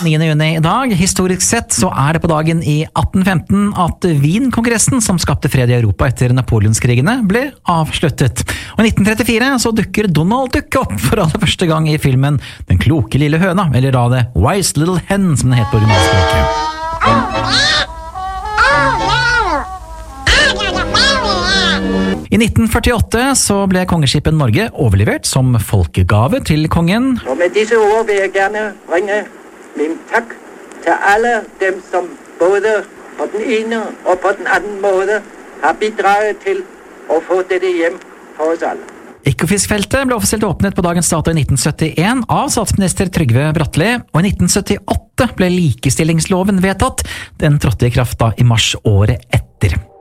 9. juni i dag. Historisk sett så det på dagen i 1815 at Wien-kongressen, som skapte fred i Europa etter Napoleonskrigene, ble avsluttet. Og i 1934 så dukker Donald Duck opp for aller første gang i filmen Den kloke lille høna, eller da The Wise Little Hen, som den het på originalspråket. I 1948 så ble kongeskipet Norge overlevert som folkegave til kongen. Og med disse ord vil jeg gerne bringe min takk til alle dem som både på den ene og på den andre måte har bidraget til å få dette hjem for oss alle. Ekofiskfeltet ble offisielt åpnet på dagens dato i 1971 av statsminister Trygve Bratteli, og i 1978 ble likestillingsloven vedtatt. Den trådte i kraft da i mars året etter.